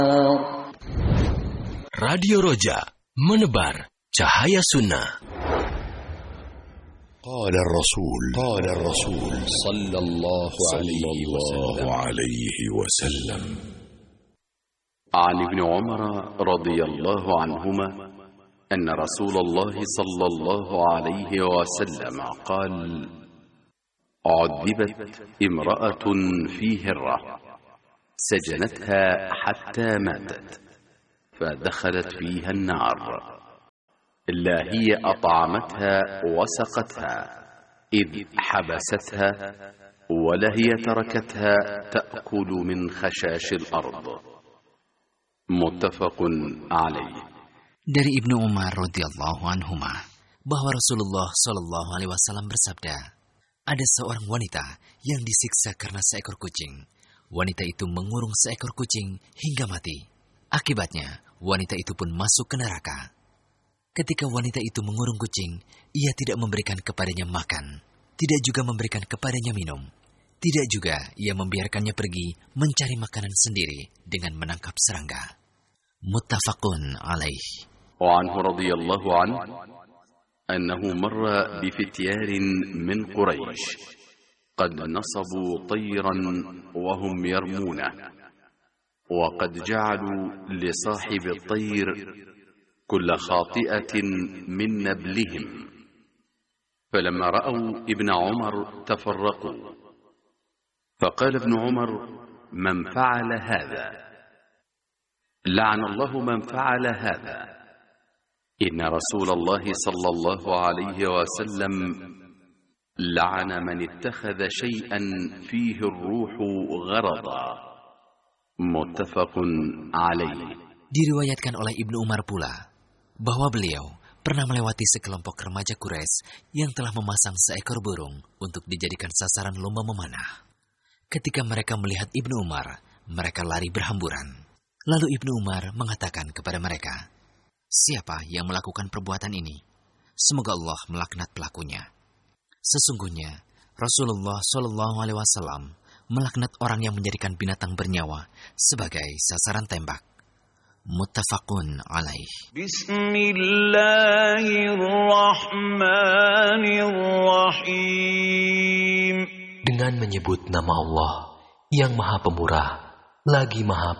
Radio Roja, menebar cahaya sunnah. قال الرسول صلى الله عليه وسلم عن ابن عمر رضي الله عنهما أن رسول الله صلى الله عليه وسلم قال: عذبت امرأة في هرة سجنتها حتى ماتت فدخلت فيها النار، لا هي أطعمتها وسقتها إذ حبستها، ولا هي تركتها تأكل من خشاش الأرض. متفق عليه. Dari Ibnu Umar radhiyallahu anhuma bahwa Rasulullah shallallahu alaihi wasallam bersabda, ada seorang wanita yang disiksa karena seekor kucing. Wanita itu mengurung seekor kucing hingga mati. Akibatnya, wanita itu pun masuk ke neraka. Ketika wanita itu mengurung kucing, ia tidak memberikan kepadanya makan, tidak juga memberikan kepadanya minum, tidak juga ia membiarkannya pergi mencari makanan sendiri dengan menangkap serangga. Muttafaqun alaih. وعنه رضي الله عنه أنه مر بفتيار من قريش قد نصبوا طيرا وهم يرمونه، وقد جعلوا لصاحب الطير كل خاطئة من نبلهم، فلما رأوا ابن عمر تفرقوا، فقال ابن عمر: من فعل هذا؟ لعن الله من فعل هذا، إن رسول الله صلى الله عليه وسلم لعن من اتخذ شيئا فيه الروح غرضا. متفق عليه. Diriwayatkan oleh Ibnu Umar pula bahwa beliau pernah melewati sekelompok remaja Quraisy yang telah memasang seekor burung untuk dijadikan sasaran lomba memanah. Ketika mereka melihat Ibnu Umar, mereka lari berhamburan. Lalu Ibnu Umar mengatakan kepada mereka, "Siapa yang melakukan perbuatan ini? Semoga Allah melaknat pelakunya." Sesungguhnya Rasulullah Shallallahu Alaihi Wasallam melaknat orang yang menjadikan binatang bernyawa sebagai sasaran tembak. Muttafaqun alaih. Bismillahirrahmanirrahim. Dengan menyebut nama Allah yang Maha Pemurah lagi Maha